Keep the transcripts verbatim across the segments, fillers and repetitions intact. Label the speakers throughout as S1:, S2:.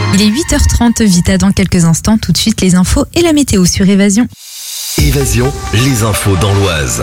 S1: Il est huit heures trente, Vita dans quelques instants. Tout de suite, les infos et la météo sur Évasion.
S2: Évasion, les infos dans l'Oise.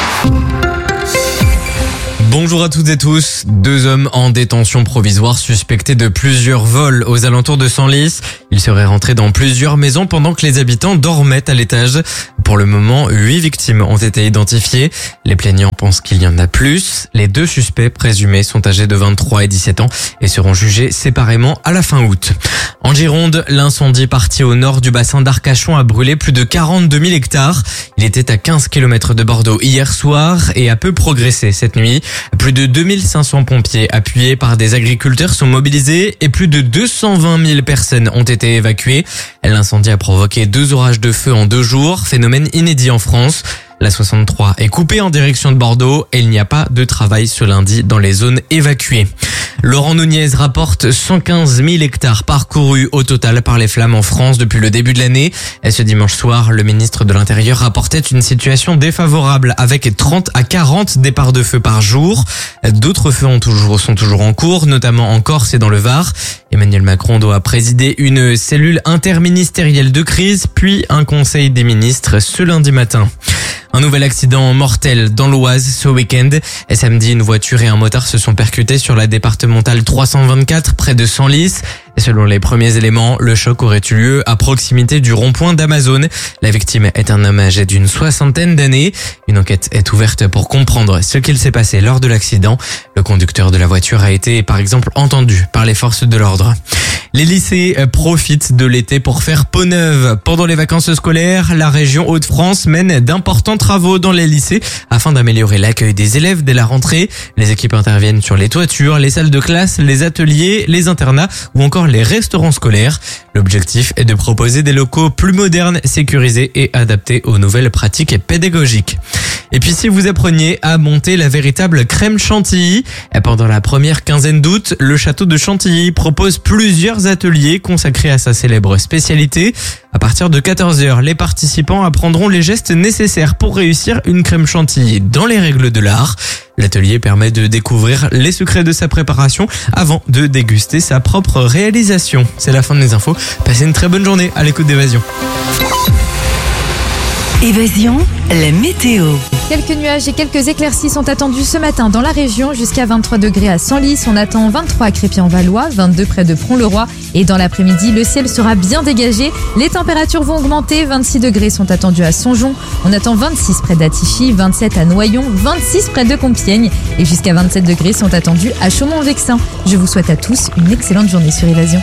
S3: Bonjour à toutes et tous. Deux hommes en détention provisoire suspectés de plusieurs vols aux alentours de Senlis. Ils seraient rentrés dans plusieurs maisons pendant que les habitants dormaient à l'étage. Pour le moment, huit victimes ont été identifiées. Les plaignants pensent qu'il y en a plus. Les deux suspects présumés sont âgés de vingt-trois et dix-sept ans et seront jugés séparément à la fin août. En Gironde, l'incendie parti au nord du bassin d'Arcachon a brûlé plus de quarante-deux mille hectares. Il était à quinze kilomètres de Bordeaux hier soir et a peu progressé cette nuit. Plus de deux mille cinq cents pompiers appuyés par des agriculteurs sont mobilisés et plus de deux cent vingt mille personnes ont été évacuées. L'incendie a provoqué deux orages de feu en deux jours, phénomène inédit en France. La soixante-trois est coupée en direction de Bordeaux et il n'y a pas de travail ce lundi dans les zones évacuées. Laurent Nunez rapporte cent quinze mille hectares parcourus au total par les flammes en France depuis le début de l'année. Et ce dimanche soir, le ministre de l'Intérieur rapportait une situation défavorable avec trente à quarante départs de feu par jour. D'autres feux ont toujours, sont toujours en cours, notamment en Corse et dans le Var. Emmanuel Macron doit présider une cellule interministérielle de crise, puis un conseil des ministres ce lundi matin. Un nouvel accident mortel dans l'Oise ce week-end. Et samedi, une voiture et un motard se sont percutés sur la départementale trois cent vingt-quatre près de Senlis. Et selon les premiers éléments, le choc aurait eu lieu à proximité du rond-point d'Amazon. La victime est un homme âgé d'une soixantaine d'années. Une enquête est ouverte pour comprendre ce qu'il s'est passé lors de l'accident. Le conducteur de la voiture a été, par exemple, entendu par les forces de l'ordre. Les lycées profitent de l'été pour faire peau neuve. Pendant les vacances scolaires, la région Hauts-de-France mène d'importants travaux dans les lycées afin d'améliorer l'accueil des élèves dès la rentrée. Les équipes interviennent sur les toitures, les salles de classe, les ateliers, les internats ou encore les restaurants scolaires. L'objectif est de proposer des locaux plus modernes, sécurisés et adaptés aux nouvelles pratiques pédagogiques. Et puis si vous appreniez à monter la véritable crème chantilly, pendant la première quinzaine d'août, le château de Chantilly propose plusieurs ateliers consacrés à sa célèbre spécialité. À partir de quatorze heures, les participants apprendront les gestes nécessaires pour réussir une crème chantilly dans les règles de l'art. L'atelier permet de découvrir les secrets de sa préparation avant de déguster sa propre réalisation. C'est la fin de mes infos. Passez une très bonne journée à l'écoute d'Évasion.
S4: Évasion, la météo.
S1: Quelques nuages et quelques éclaircies sont attendus ce matin dans la région, jusqu'à vingt-trois degrés à Senlis. On attend vingt-trois à Crépy-en-Valois, vingt-deux près de Front-le-Roi. Et dans l'après-midi, le ciel sera bien dégagé. Les températures vont augmenter. vingt-six degrés sont attendus à Songeon. On attend vingt-six près d'Attichy, vingt-sept à Noyon, vingt-six près de Compiègne. Et jusqu'à vingt-sept degrés sont attendus à Chaumont-en-Vexin. Je vous souhaite à tous une excellente journée sur Évasion.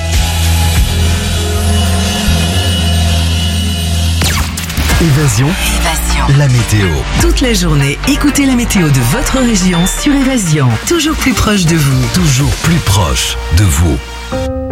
S2: Évasion,
S4: Évasion,
S2: la météo.
S4: toute la journée, écoutez la météo de votre région sur Évasion. Toujours plus proche de vous.
S2: Toujours plus proche de vous.